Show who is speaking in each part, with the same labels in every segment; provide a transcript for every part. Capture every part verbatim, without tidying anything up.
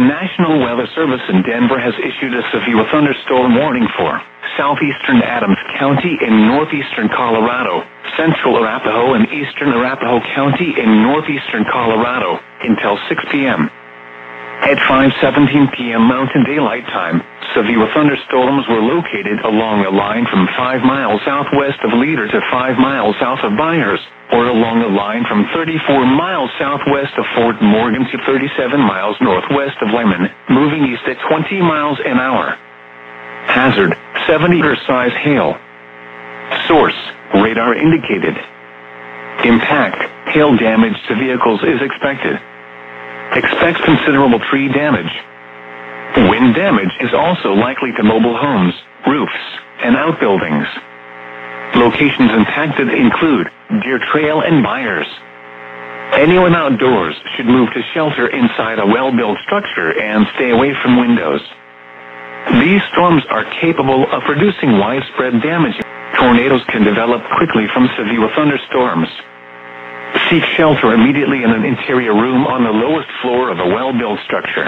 Speaker 1: National Weather Service in Denver has issued a severe thunderstorm warning for southeastern Adams County in northeastern Colorado, central Arapahoe and eastern Arapahoe County in northeastern Colorado until six p m At five seventeen p m Mountain Daylight Time, severe thunderstorms were located along a line from five miles southwest of Leader to five miles south of Byers, or along a line from thirty-four miles southwest of Fort Morgan to thirty-seven miles northwest of Lehman, moving east at twenty miles an hour. Hazard, seventy-meter size hail. Source, radar indicated. Impact, hail damage to vehicles is expected. Expects considerable tree damage. Wind damage is also likely to mobile homes, roofs, and outbuildings. Locations impacted include Deer Trail and Byers. Anyone outdoors should move to shelter inside a well-built structure and stay away from windows. These storms are capable of producing widespread damage. Tornadoes can develop quickly from severe thunderstorms. Seek shelter immediately in an interior room on the lowest floor of a well-built structure.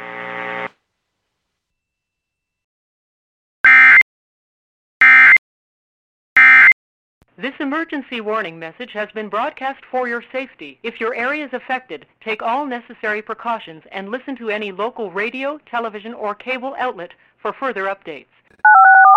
Speaker 2: This emergency warning message has been broadcast for your safety. If your area is affected, take all necessary precautions and listen to any local radio, television, or cable outlet for further updates.